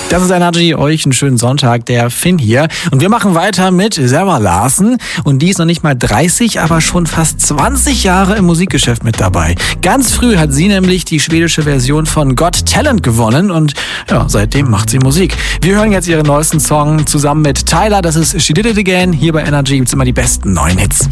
Das ist Energy, euch einen schönen Sonntag, der Finn hier. Und wir machen weiter mit Zara Larsson. Und die ist noch nicht mal 30, aber schon fast 20 Jahre im Musikgeschäft mit dabei. Ganz früh hat sie nämlich die schwedische Version von Got Talent gewonnen und ja, seitdem macht sie Musik. Wir hören jetzt ihren neuesten Song zusammen mit Tyler, das ist She Did It Again. Hier bei Energy gibt's immer die besten neuen Hits.